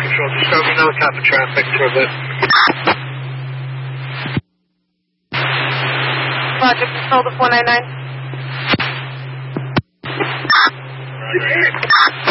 Patrol, just so we know top of traffic for a bit. Roger, control the 499. Right.